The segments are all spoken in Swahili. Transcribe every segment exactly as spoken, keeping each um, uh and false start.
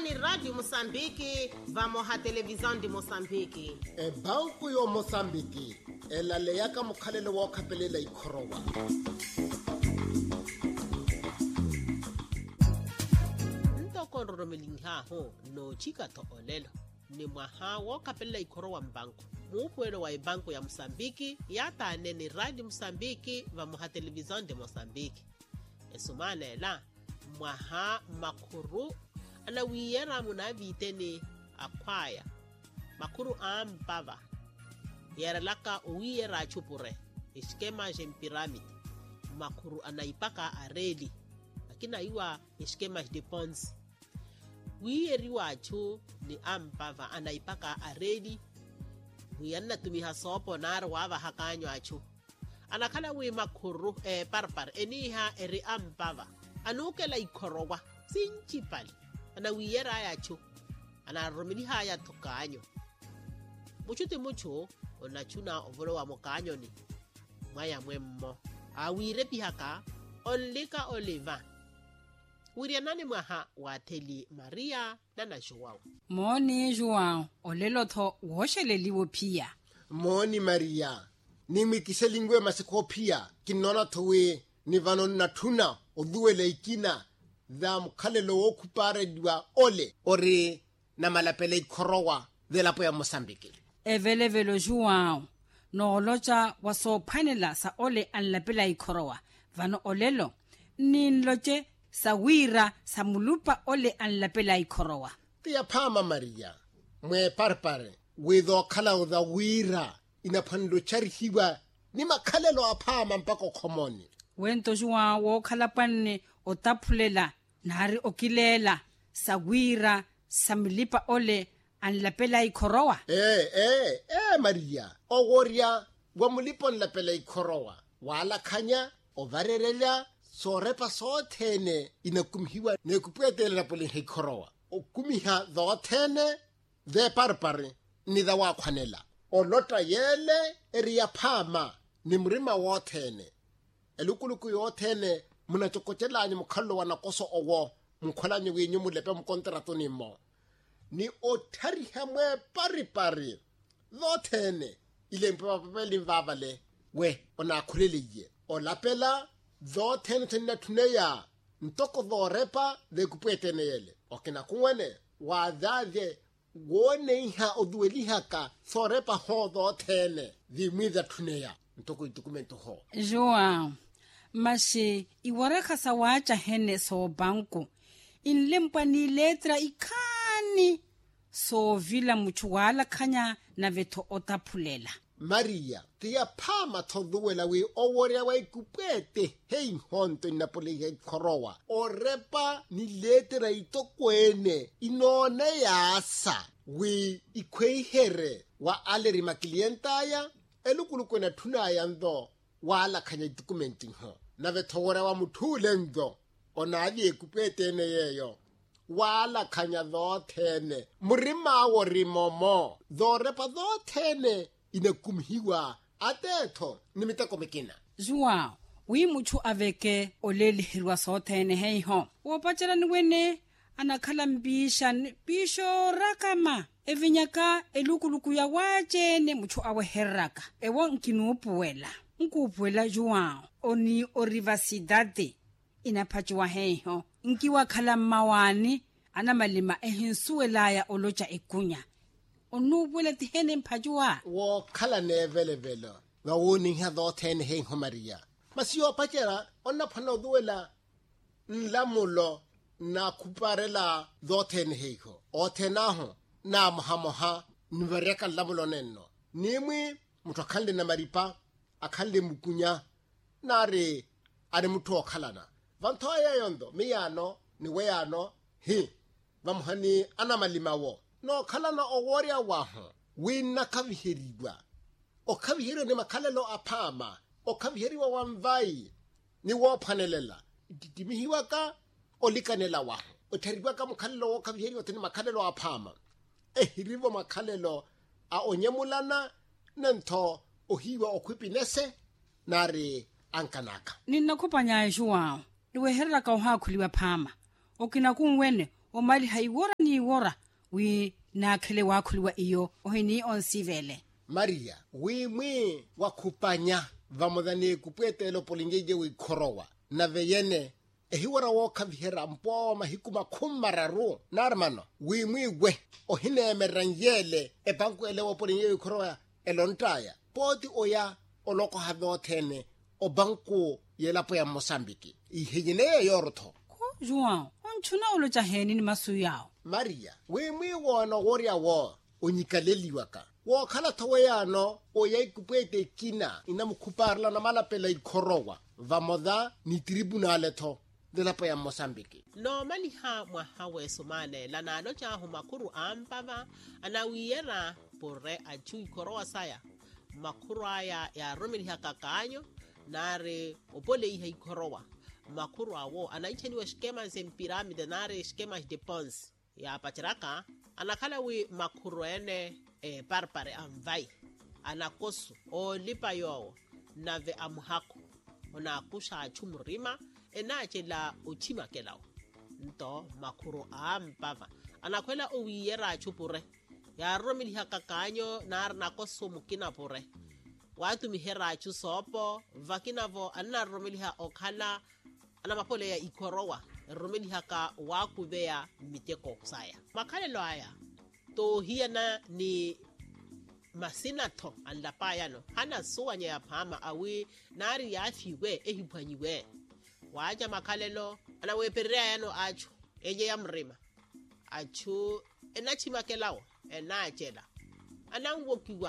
ni Radio Mosambiki, vamos a televisão de Moçambique. E banku yo Mosambiki, e la leyaka mukhalelo wa kapelela ikhorowa. Ntoko romelinga ho no chika to olelo. Ni mwaha wa kapelela ikhorowa mbanku. Mupuelo wa banku ya Mosambiki, yata ni Radio Mosambiki, vamos a televisão de Moçambique. Esumane la mwaha makuru ana wiyera munavite ni akwaya makuru ampava yera laka wiyera chupure iskema jem pyramid makuru anaipaka areli lakini iwa iskema de pons wiyeri wachu ni ampava anaipaka areli wiyanna tumiha sopo nar wava hakanyo achu anakala wi makuru e parpar eniha eri ampava anukela ikorowa sinchipali ana wiyera ya chu ana romili haya tokanyo muchuti mucho ona chuna ovolo wa mokanyo ni mwaya mwemmo awire pihaka onlika oliva wiria nani mwaha wateli Maria nana Joao moni Joao olelo tho wosheleliwo pia moni Maria ni mikiselingwe masiko pia kinona thowe ni vano natuna oduele ikina da mukhalelo wo kuparediwa ole ori na malapele ikhorowa de lapo ya Mosambiki evelevelo Joao no locha waso panela sa ole anlapela ikhorowa vano olelo ninloche sawira samulupa ole anlapela ikhorowa tia phama Maria mwe parpare wedho khala da wira inaphando charihiwa ni makhalelo aphama mpako khomoni wento Joao wo khalapane otaphulela nari okilela sawira samlipa ole anlapela ikhorowa eh eh eh Maria ogoria wa mulipo anlapela ikhorowa wala khanya ovarelela sorepa sothene inakumhiwa nekupetela pole ikhorowa okumiha zothene de parpare ni da wa khwanela olota yele eria phama ni mrima wothene elukuluku yothene muna chokotelani mukhallo wana koso owo mukholanye wenyu mulepe mkontrato nimo ni othari hamwe pari pari zothene ile mpapeli mvavale we ona khuleliye olapela zothene thina thuneya ntoko zorepa de kupetene yele okina kuwene wadade wone ha odueliha ka sorepa ho zothene dimwiza thuneya ntoko dokumento ho Joao mashe iwaraka sawacha hene so banku inlempa ni letra ikani so vila muchuwala kanya na veto otaphulela Maria tia phama thoduela we oworia wa ikupete hei honto inapole ikhorowa orepa ni letra itokwene inone yasa we ikhwehere wa aleri maklientaya elukuluku na thunaya ndo wala khanya documenting ho na vethora wa muthule ndo onali ekupetene yeyo wala khanya zothene murima wo rimomo zorepa zothene inakumhiwa atetho nimitako mekina Joao wi muchu aveke oleli hirwa sothene hei ho wopachela ni wene anakhala mbisha bisho rakama evinyaka elukuluku ya wachene muchu awe herraka ewo nkinupuwela nkupuwela Joao oni orivasidade inaphachiwa heiho nkiwa khala mawani ana malima ehinsuelaya olocha ekunya onupuwela tihene mphachiwa wo khala nevelevelo ngawoni ha zothene hei ho Maria masiyo pachera onna phana duela nlamulo na kuparela zothene hei ho othenaho na mahamoha nivereka lamulo nenno nimwi mutokhalle na maripa akhalle mukunya nare are mutho okhalana vanthoya yondo miyano ni weyano hi vamhani ana malimawo no khalana oworia waho wina kaviheriwa okaviheri ni makhalelo aphama okaviheriwa wamvai ni wophanelela ditimihiwa ka olikanela waho othariwa ka mukhalelo okaviheriwa tini makhalelo aphama ehirivo makhalelo a onyemulana nentho ohiwa okhwipinese nare ankanaka ninakupanya Joao niweherera ka oha khuliwa phama okina kunwene o mali haiwora ni wora wi na khele wa khulwa iyo ohini on sivele Maria wi mwi wa kupanya vamodhani kupwetelo polingeje wi korowa na veyene ehiwara wo kavihera mpo mahikuma kumararu narmano wi mwi gwe ohine meranjele e banku elewo polingeje wi korowa elontaya poti oya oloko havotene o banku yelapo ya Mosambiki ihijine yorotho ko João on chuna ulo jaheni ni masuyao Maria we mwi wona woria wo onyikaleliwaka wo khala thoweyano oya ikupete kina inamkhuparla na malapela ikhorowa vamoda ni tribunale tho delapo ya Mosambiki no maliha mwa hawe somale la nano chaho makuru ampava anawiyera porre achu ikhorowa saya makuru aya ya romeliha kakanyo nare opole ihe ikhorowa makuru awo anaicheniwa skema ze piramide nare skema de pons ya pachiraka anakala wi makuru ene e parpare amvai anakosu o lipa yo nave amhako ona kusha achumurima enache la uchima kelao nto makuru ampava anakwela uwiyera achupure ya romili hakakanyo nar nakosu mukina pure watu mihera achu sopo vakinavo anna romili ha okhala ana mapole ya ikorowa romeli haka wakuvea miteko saya makalelo aya to hiana ni masina to andapa yano hana suwanya ya pama awi nari ya fiwe ehipwanyiwe waja makalelo ana weperea yano achu eje ya mrima achu enachi makelao enachela anangokiwa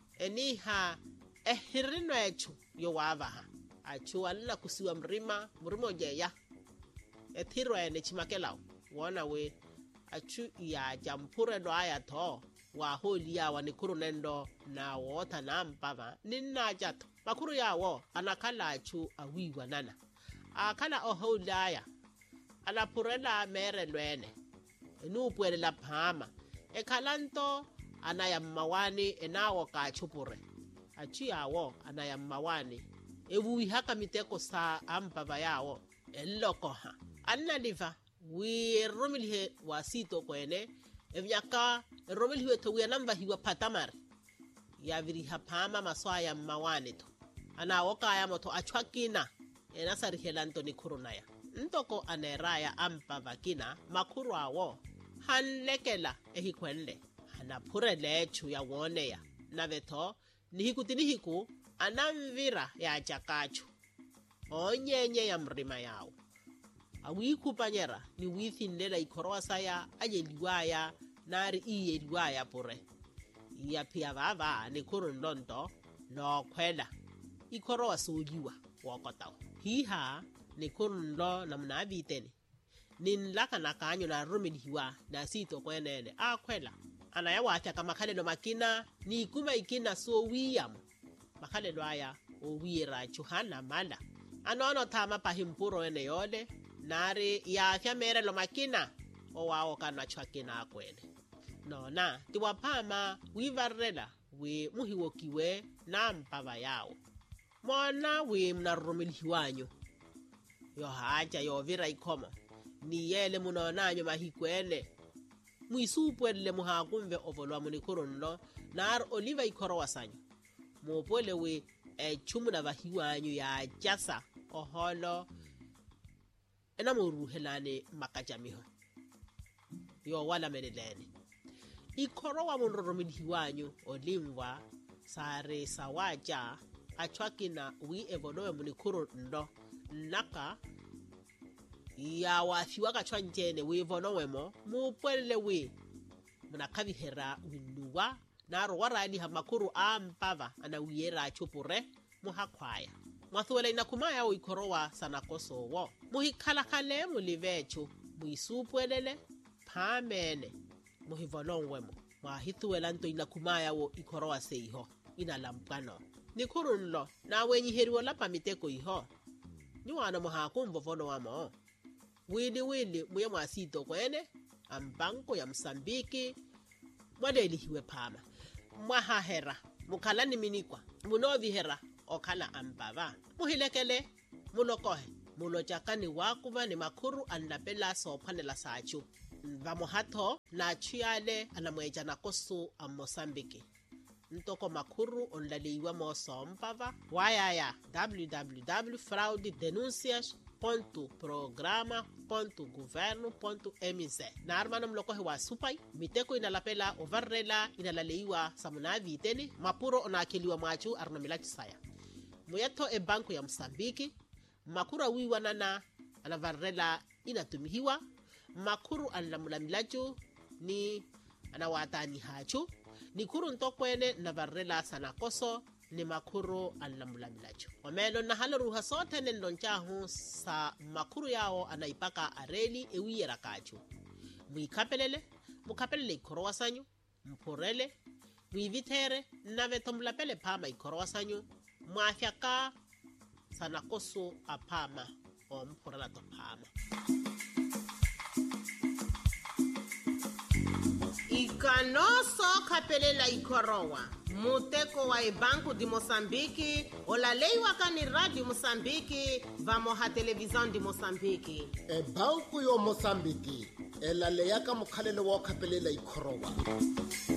eniha ehirino echu yo wavaha achu alina kusiwa mrima mrimo jeya ethiro ene chimakelao wona we achu ya jampure do aya to wa holia wa nikuru nendo na wota na mpava ninna jato makuru yawo anakala achu awiwa nana akala oholaya ala purela mere lwene enu puele la phama ekhalanto anaya mawani enawo ka chupure achu yawo anaya mawani ewu haka miteko sa ampava yawo elokoha anna liva wi romilhe wasito kwene evyaka romilhe to wi namba hiwa patamar ya viri hapama maswaya mawani to ana woka ya moto achwakina enasari helanto ni kurunaya ntoko aneraya ampa vakina makuru awo hanlekela ehikwenle hanapure lechu ya woneya naveto nihikutinihiku anamvira ya chakachu onyenye ya mrima yao awikupanyera ni withinlela ikorowa saya ayeliwaya nari iyeliwaya pure ya pia vava ni kurundonto no kwela ikorowa soliwa wakotao hiha ni kurundo na mnaviteni ninlaka na kanyo na rumiliwa na sito kwenene a kwela anayawacha kama kalelo makina ni kuma ikina so wiyam makalelo aya o wira chuhana mala anono tama pahimpuro ene yole nari ya afya mere lo makina o wao kana chwakina akwene nona tiwapama wivarela we muhiwokiwe na mpava yao mona we mnarumiliwanyo yo haja yo vira ikoma ni yele munonanyo mahikwene muisupwele muhakumve ovolwa munikurundo nar oliva ikorowa sanyo mupole we e chumuna vahiwanyo ya jasa oholo ena muruhelane makajamiho yo wala menelene ikorowa munroromiliwanyo olimwa sare sawaja achwakina wi evonowe munikurundo naka ya wafiwa kachwanjene we vonowe mo mupwele we munakavihera winuwa naro warali hamakuru ampava ana wiyera achupure muhakwaya mwathuwele inakumaya o ikorowa sanakoso wo muhikhalakale mulivechu muisupwelele phamene muhivonongwemo mwahithuwela nto inakumaya wo ikorowa seiho inalampano nikurunlo na wenyiheriwo lapa miteko iho niwana muhakumvo vono wamo wili wili muye mwasito kwene ambanko ya Msambiki mwalelihiwe pama mwahahera mukalani minikwa munovihera okala ambava muhilekele mulokohe mulojakani wakuva ni makuru anapela sopane la sachu vamohato na chiale anamweja na kosu a Mosambiki. Ntoko makuru onlaleiwa moso mpava wayaya w w w ponto fraude denuncias ponto programa ponto governo ponto m z na armana mlokohe wa supai miteko inalapela ovarrela inalaleiwa samunavi iteni mapuro onakeliwa machu arnamilachi saya muyato e banku ya Msambiki makuru wiwa nana anavarrela inatumihiwa makuru anlamulamilachu ni anawatani hachu ni kuru ntokwene na varrela sana koso ni makuru anlamulamilacho wamelo na haloruha sote nendonchahu sa makuru yao anaipaka areli ewiyera kachu mwikapelele mukapelele ikorowa sanyu mpurele mwivitere na vetomulapele pama ikorowa sanyu mwafyaka sana koso apama o mpurela to pama ikanoso kapelela ikorowa muteko wa Banco de Moçambique olaleiwa kani Radio Moçambique vamos a televisão de Moçambique e banku yo Mozambique elaleyaka mukhalelo wa kapelela ikorowa